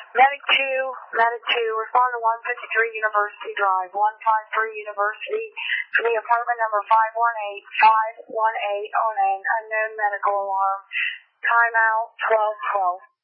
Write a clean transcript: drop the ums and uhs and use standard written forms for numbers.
Medic 2, respond to 153 University Drive, 153 University, to the apartment number 518 on an unknown medical alarm. Timeout 12:12.